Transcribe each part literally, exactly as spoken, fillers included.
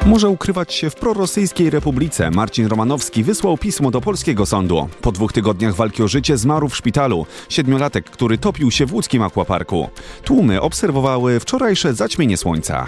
Może ukrywać się w prorosyjskiej republice. Marcin Romanowski wysłał pismo do polskiego sądu. Po dwóch tygodniach walki o życie zmarł w szpitalu. Siedmiolatek, który topił się w łódzkim akwaparku. Tłumy obserwowały wczorajsze zaćmienie słońca.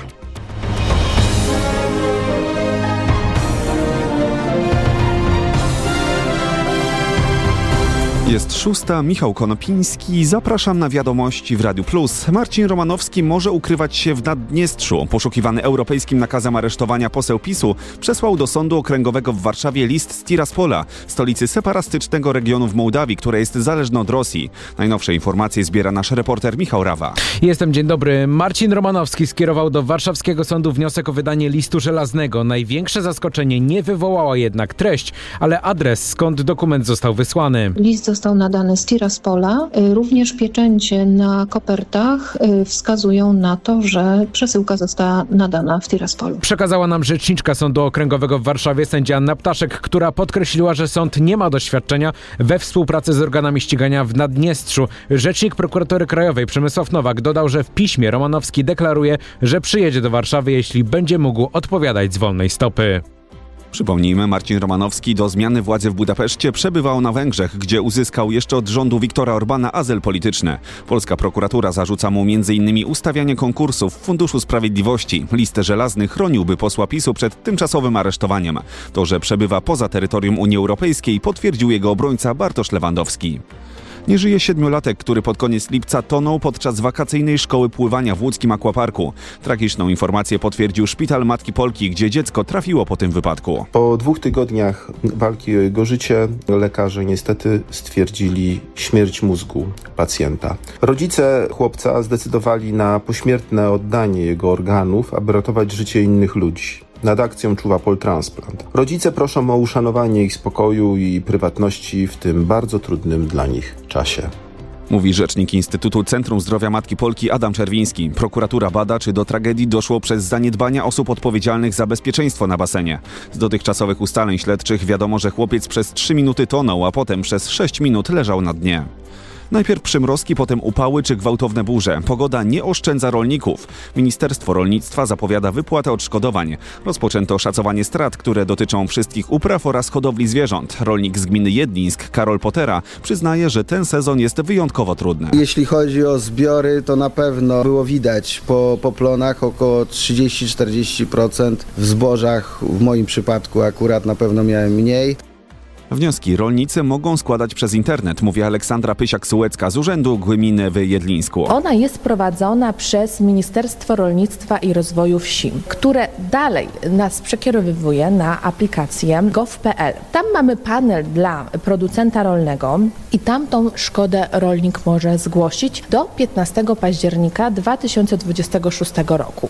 Jest szósta, Michał Konopiński. Zapraszam na wiadomości w Radiu Plus. Marcin Romanowski może ukrywać się w Naddniestrzu. Poszukiwany europejskim nakazem aresztowania poseł PiSu przesłał do Sądu Okręgowego w Warszawie list z Tiraspola, stolicy separatystycznego regionu w Mołdawii, które jest zależne od Rosji. Najnowsze informacje zbiera nasz reporter Michał Rawa. Jestem, dzień dobry. Marcin Romanowski skierował do warszawskiego sądu wniosek o wydanie listu żelaznego. Największe zaskoczenie nie wywołała jednak treść, ale adres, skąd dokument został wysłany. List został nadany z Tiraspola. Również pieczęcie na kopertach wskazują na to, że przesyłka została nadana w Tiraspolu. Przekazała nam rzeczniczka Sądu Okręgowego w Warszawie sędzia Anna Ptaszek, która podkreśliła, że sąd nie ma doświadczenia we współpracy z organami ścigania w Naddniestrzu. Rzecznik Prokuratury Krajowej Przemysław Nowak dodał, że w piśmie Romanowski deklaruje, że przyjedzie do Warszawy, jeśli będzie mógł odpowiadać z wolnej stopy. Przypomnijmy, Marcin Romanowski do zmiany władzy w Budapeszcie przebywał na Węgrzech, gdzie uzyskał jeszcze od rządu Viktora Orbana azyl polityczny. Polska prokuratura zarzuca mu między innymi ustawianie konkursów w Funduszu Sprawiedliwości. Listę żelazny chroniłby posła PiSu przed tymczasowym aresztowaniem. To, że przebywa poza terytorium Unii Europejskiej, potwierdził jego obrońca Bartosz Lewandowski. Nie żyje siedmiolatek, który pod koniec lipca tonął podczas wakacyjnej szkoły pływania w łódzkim akwaparku. Tragiczną informację potwierdził szpital Matki Polki, gdzie dziecko trafiło po tym wypadku. Po dwóch tygodniach walki o jego życie lekarze niestety stwierdzili śmierć mózgu pacjenta. Rodzice chłopca zdecydowali na pośmiertne oddanie jego organów, aby ratować życie innych ludzi. Nad akcją czuwa Poltransplant. Rodzice proszą o uszanowanie ich spokoju i prywatności w tym bardzo trudnym dla nich czasie. Mówi rzecznik Instytutu Centrum Zdrowia Matki Polki Adam Czerwiński. Prokuratura bada, czy do tragedii doszło przez zaniedbania osób odpowiedzialnych za bezpieczeństwo na basenie. Z dotychczasowych ustaleń śledczych wiadomo, że chłopiec przez trzy minuty tonął, a potem przez sześć minut leżał na dnie. Najpierw przymrozki, potem upały czy gwałtowne burze. Pogoda nie oszczędza rolników. Ministerstwo Rolnictwa zapowiada wypłatę odszkodowań. Rozpoczęto szacowanie strat, które dotyczą wszystkich upraw oraz hodowli zwierząt. Rolnik z gminy Jedlińsk, Karol Potera, przyznaje, że ten sezon jest wyjątkowo trudny. Jeśli chodzi o zbiory, to na pewno było widać po, po plonach około trzydzieści do czterdziestu procent. W zbożach, w moim przypadku akurat na pewno miałem mniej. Wnioski rolnicy mogą składać przez internet, mówi Aleksandra Pysiak-Sułecka z Urzędu Gminy w Jedlińsku. Ona jest prowadzona przez Ministerstwo Rolnictwa i Rozwoju Wsi, które dalej nas przekierowuje na aplikację gov kropka p l. Tam mamy panel dla producenta rolnego i tam tą szkodę rolnik może zgłosić do piętnastego października dwa tysiące dwudziestego szóstego roku.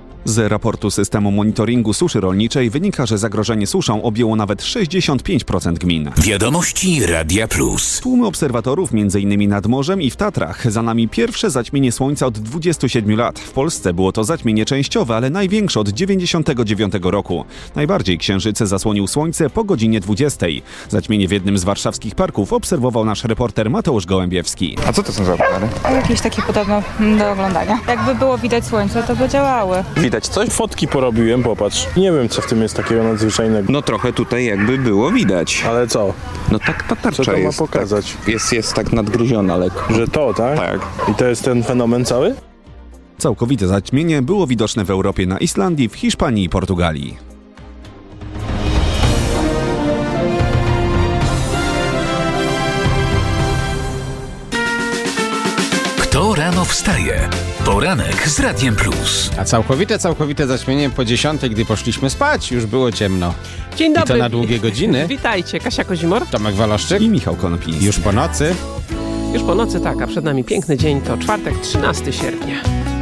Z raportu systemu monitoringu suszy rolniczej wynika, że zagrożenie suszą objęło nawet sześćdziesiąt pięć procent gmin. Wiadomości Radia Plus. Tłumy obserwatorów m.in. nad morzem i w Tatrach. Za nami pierwsze zaćmienie słońca od dwudziestu siedmiu lat. W Polsce było to zaćmienie częściowe, ale największe od dziewięćdziesiątego dziewiątego roku. Najbardziej księżyce zasłonił słońce po godzinie dwudziestej. Zaćmienie w jednym z warszawskich parków obserwował nasz reporter Mateusz Gołębiewski. A co to są za okulary? Jakieś takie podobno do oglądania. Jakby było widać słońce, to by działały. Widać coś? Fotki porobiłem, popatrz. Nie wiem, co w tym jest takiego nadzwyczajnego. No trochę tutaj jakby było widać. Ale co? No tak ta tarcza co to jest. ma pokazać? Tak, jest, jest tak nadgryziona lekko. Że to, tak? Tak. I to jest ten fenomen cały? Całkowite zaćmienie było widoczne w Europie, na Islandii, w Hiszpanii i Portugalii. Kto rano wstaje? Poranek z Radiem Plus. A całkowite, całkowite zaćmienie po dziesiątej, gdy poszliśmy spać, już było ciemno. Dzień dobry. I to na długie godziny. Witajcie, Kasia Kozimor, Tomek Waloszczyk i Michał Konopiński. Już po nocy. Już po nocy, tak, a przed nami piękny dzień, to czwartek, trzynastego sierpnia.